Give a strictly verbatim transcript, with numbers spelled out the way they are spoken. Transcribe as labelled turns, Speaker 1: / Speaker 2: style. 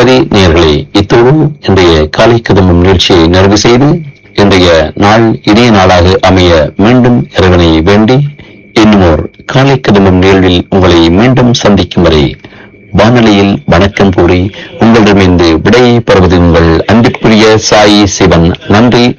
Speaker 1: சரி நேயர்களே, இத்தோடு இன்றைய காலை கதம்பம் நிகழ்ச்சியை நிறைவு செய்து இன்றைய நாள் இனிய நாளாக அமைய மீண்டும் இறைவனை வேண்டி இன்னும் காலை கதம்பம் நிகழ்வில் உங்களை மீண்டும் சந்திக்கும் வரை வானொலியில் வணக்கம் கூறி உங்களிடமிருந்து விடையை பெறுவது உங்கள் அன்பிற்குரிய சாயி சிவன். நன்றி.